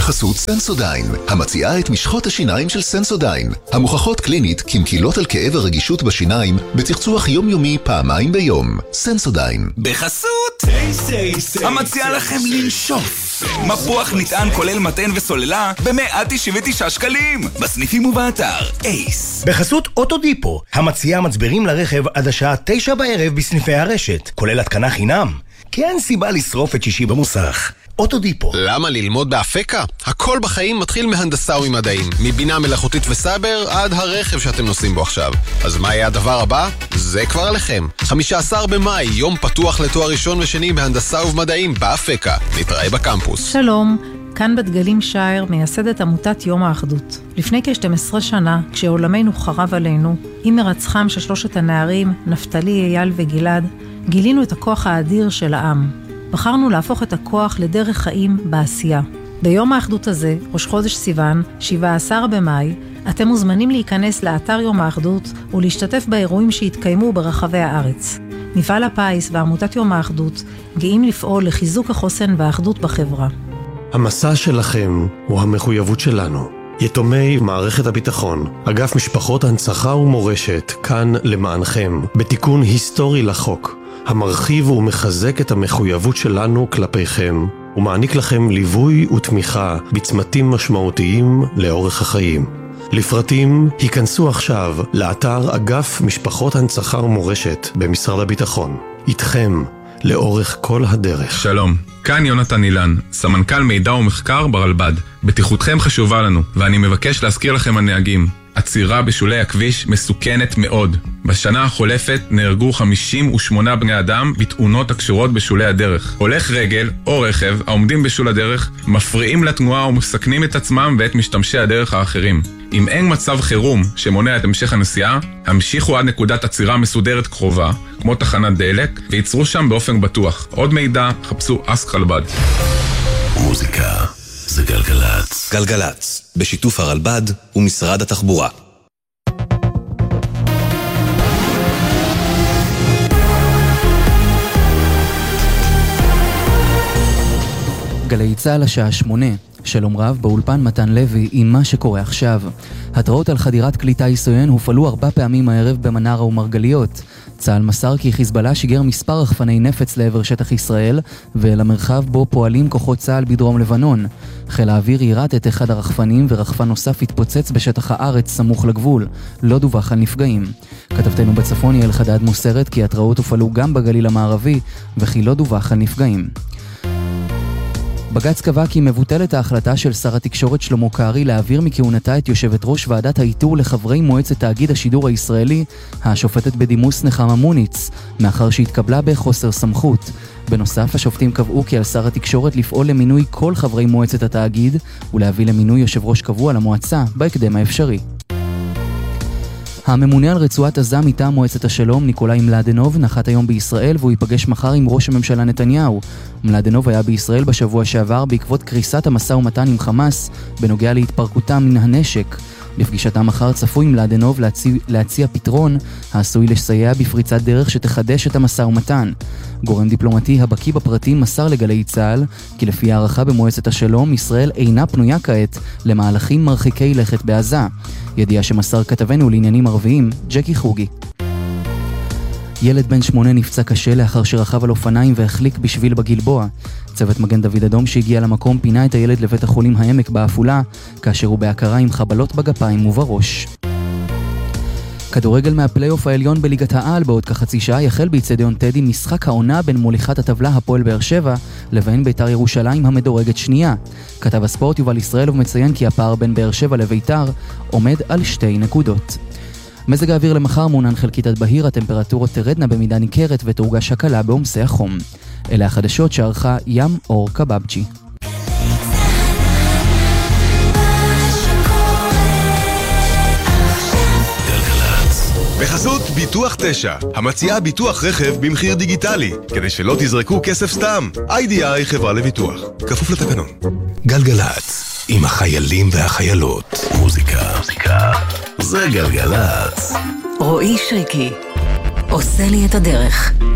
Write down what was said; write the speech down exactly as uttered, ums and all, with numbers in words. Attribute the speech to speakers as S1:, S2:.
S1: בחסות סנסודיין, המציעה את משחות השיניים של סנסודיין, המוכחות קלינית כמקילות על כאב הרגישות בשיניים בצחצוח יומיומי פעמיים ביום. סנסודיין.
S2: בחסות המציעה לכם לנשוף מפוח נטען כולל מתן וסוללה ב-מאה תשעים ותשעה שקלים בסניפים ובאתר אייס.
S3: בחסות אוטודיפו, המציעה מצברים לרכב עד השעה תשע בערב בסניפי הרשת, כולל התקנה חינם, כי אין סיבה לשרוף את שישי במוסך. אוטודיפו.
S4: למה ללמוד באפקה? הכל בחיים מתחיל מהנדסה ומדעים, מבינה מלאכותית וסייבר עד הרכב שאתם נוסעים בו עכשיו. אז מה יהיה הדבר הבא? זה כבר עליכם. חמישה עשר במאי, יום פתוח לתואר ראשון ושני בהנדסה ובמדעים באפקה. נתראה בקמפוס.
S5: שלום, כאן בת גלים שייר, מייסדת עמותת יום האחדות. לפני כ-שתים עשרה שנה, כשעולמנו חרב עלינו, עם מרצחם של שלושת הנערים, נפתלי, אייל וגלעד, גילינו את הכוח האדיר של העם. בחרנו להפוך את הכוח לדרך חיים בעשייה. ביום האחדות הזה, ראש חודש סיוון, שבעה עשר במאי, אתם מוזמנים להיכנס לאתר יום האחדות ולהשתתף באירועים שהתקיימו ברחבי הארץ. מפעל הפיס ועמותת יום האחדות גאים לפעול לחיזוק החוסן והאחדות בחברה.
S6: המסע שלכם הוא המחויבות שלנו. יתומי מערכת הביטחון, אגף משפחות הנצחה ומורשת, כאן למענכם, בתיקון היסטורי לחוק, המרחיב ומחזק את המחויבות שלנו כלפיכם, ומעניק לכם ליווי ותמיכה בצמתים משמעותיים לאורך החיים. לפרטים, היכנסו עכשיו לאתר אגף משפחות הנצחה ומורשת במשרד הביטחון. איתכם, לאורך כל הדרך.
S7: שלום, כאן יונתן אילן, סמנכ"ל מידע ומחקר ברלב"ד. בטיחותכם חשובה לנו, ואני מבקש להזכיר לכם הנהגים. עצירה בשולי הכביש מסוכנת מאוד. בשנה החולפת נהרגו חמישים ושמונה בני אדם בתאונות הקשורות בשולי הדרך. הולך רגל או רכב העומדים בשול הדרך מפריעים לתנועה ומסכנים את עצמם ואת משתמשי הדרך האחרים. אם אין מצב חירום שמונע את המשך הנסיעה, המשיכו עד נקודת עצירה מסודרת קרובה, כמו תחנת דלק, ויצרו שם באופן בטוח. עוד מידע, חפשו אסק רלב"ד.
S1: מוזיקה זה גלגלץ.
S2: גלגלץ, בשיתוף הרלב"ד ומשרד התחבורה.
S8: גלי צהל השעה שמונה. שלום רב, באולפן מתן לוי עם מה שקורה עכשיו. התראות על חדירת כלי עוין הופעלו ארבע פעמים הערב במנרה ומרגליות. צהל מסר כי חיזבאללה שיגר מספר רחפני נפץ לעבר שטח ישראל ולמרחב בו פועלים כוחות צהל בדרום לבנון. חיל האוויר יירט את אחד הרחפנים ורחפן נוסף התפוצץ בשטח הארץ סמוך לגבול. לא דווח על נפגעים. כתבתנו בצפון יעל חדד מוסרת כי התראות הופעלו גם בגליל המערבי וכי לא דווח על נפגעים. בג"ץ קבע כי מבוטלת ההחלטה של שר התקשורת שלמה קרעי להעביר מכהונתה את יושבת ראש ועדת האיתור לחברי מועצת תאגיד השידור הישראלי, השופטת בדימוס נחמה מוניץ, מאחר שהתקבלה בחוסר סמכות. בנוסף, השופטים קבעו כי על שר התקשורת לפעול למינוי כל חברי מועצת התאגיד ולהביא למינוי יושב ראש קבוע למועצה בהקדם האפשרי. הממונה על רצועת עזה מטעם מועצת השלום ניקולאי מלדנוב נחת היום בישראל והוא ייפגש מחר עם ראש הממשלה נתניהו. מלדנוב היה בישראל בשבוע שעבר בעקבות קריסת המשא ומתן עם חמאס בנוגע להתפרקותם מן הנשק. בפגישתם מחר צפוי מלדנוב להציע, להציע פתרון העשוי לסייע בפריצת דרך שתחדש את המשא ומתן. גורם דיפלומטי הבקי בפרטים מסר לגלי צהל כי לפי הערכה במועצת השלום ישראל אינה פנויה כעת למהלכים מרחיקי לכת בעזה. ידיעה שמסר כתבנו לעניינים ערביים ג'קי חוגי. ילד בן שמונה נפצע קשה לאחר שרכב על אופניים והחליק בשביל בגלבוע. צוות מגן דוד אדום שהגיע למקום פינה את הילד לבית החולים העמק באפולה, כאשר הוא בהכרה עם חבלות בגפיים ובראש. כדורגל מהפלייאוף העליון בליגת העל בעוד כחצי שעה יחל באצטדיון טדי משחק העונה בין מוליכת הטבלה הפועל באר שבע לבין ביתר ירושלים המדורגת שנייה. כתב הספורט יובל ישראלוב מציין כי הפער בין באר שבע לביתר עומד על שתי נקודות. מזג האוויר למחר מעונן חלקית עד בהיר, הטמפרטורות תרדנה במידה ניכרת ותורגש הקלה בעומסי החום. אלה החדשות שערכה ים אור קבבצ'י.
S9: בחסות ביטוח תשע, המציעה ביטוח רכב במחיר דיגיטלי, כדי שלא תזרקו כסף סתם. איי די איי חברה לביטוח, כפוף לתקנון.
S1: גלגלץ, עם החיילים והחיילות. מוזיקה, מוזיקה, זה גלגלץ.
S10: רועי שריקי, עושה לי את הדרך.